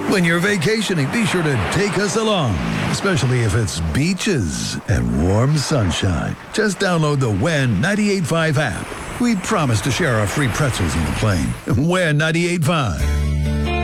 When you're vacationing, be sure to take us along, especially if it's beaches and warm sunshine. Just download the WHEN 98.5 app. We promise to share our free pretzels on the plane. WHEN 98.5.